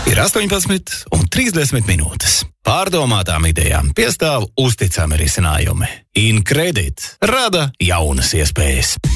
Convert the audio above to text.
Ir 18:30 minūtes. Pārdomātām idejām piestāv uzticami risinājumi. InCredit rada jaunas iespējas.